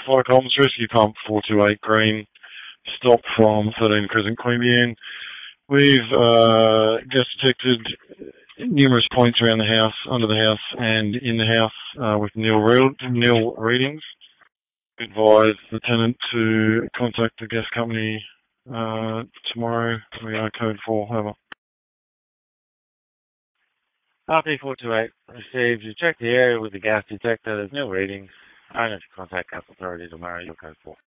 Fire Collins, Rescue Pump 428 Green, stop from 13 Crescent Queanbeyan. We've just detected numerous points around the house, under the house and in the house with nil readings. Advise the tenant to contact the gas company tomorrow. We are code 4, over. RP428 received. You check the area with the gas detector. There's nil readings. I need to contact gas authority tomorrow. You're code 4.